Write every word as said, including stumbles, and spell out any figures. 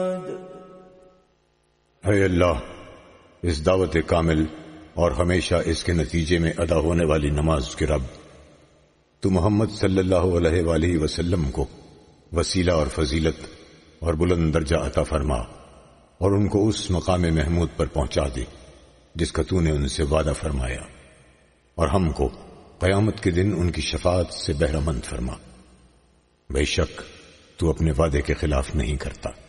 है अल्लाह, इस दावत कामिल और हमेशा इसके नतीजे में अदा होने वाली नमाज के रब, तू मोहम्मद सल्लल्लाहु अलैहि वसल्लम को वसीला और फजीलत और बुलंद दर्जा अता फरमा और उनको उस मकाम महमूद पर पहुंचा दे जिसका तूने उनसे वादा फरमाया, और हमको कयामत के दिन उनकी शफाअत से बहरामंद फरमा। बेशक तू अपने वादे के खिलाफ नहीं करता।